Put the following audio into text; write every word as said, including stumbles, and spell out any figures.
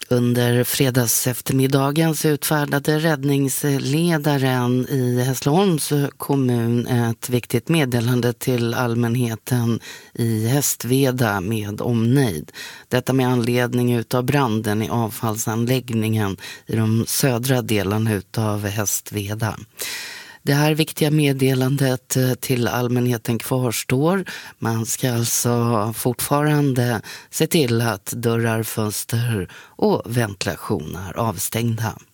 Under fredags eftermiddagen så utfärdade räddningsledaren i Hässleholms kommun ett viktigt meddelande till allmänheten i Hästveda med omnejd. Detta med anledning utav branden i avfallsanläggningen i de södra delarna utav Hästveda. Det här viktiga meddelandet till allmänheten kvarstår. Man ska alltså fortfarande se till att dörrar, fönster och ventilation är avstängda.